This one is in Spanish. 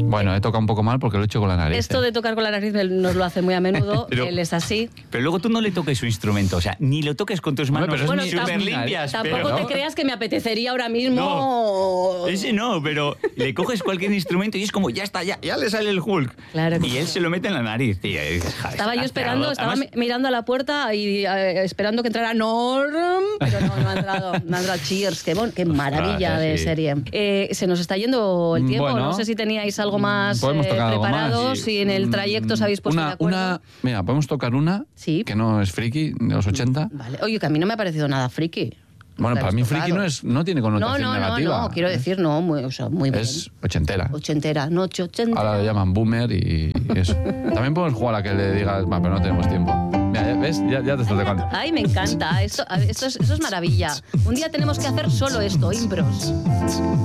Bueno, he tocado un poco mal porque lo he hecho con la nariz. Esto de tocar con la nariz nos lo hace muy a menudo, él es así. Pero luego tú no le toques su instrumento, o sea, ni lo toques con tus manos Bueno, súper limpias. Tampoco te creas que me apetecería ahora mismo... No, ese no, pero le coges cualquier instrumento y es como, ya está, ya le sale el Hulk. Claro que y él se lo mete en la nariz. Y estaba yo esperando, mirando a la puerta y esperando que entrara Norm, pero no ha entrado. No ha entrado. Cheers, qué maravilla de serie. Se nos está yendo el tiempo, no sé si teníais algo más preparado, si en el trayecto os habéis puesto de acuerdo. Mira, podemos tocar una que no es friki, de los 80. Vale. Oye, que a mí no me ha parecido nada friki. Bueno, para mí friki no tiene connotación negativa. No, quiero decir, no, muy bien. Es ochentera. Noche ochentera. Ahora le llaman boomer y eso. También podemos jugar a que le digas, pero no tenemos tiempo. Mira, ¿ves? Ya te estás tocando. Ay, me encanta. Eso es maravilla. Un día tenemos que hacer solo esto, impros.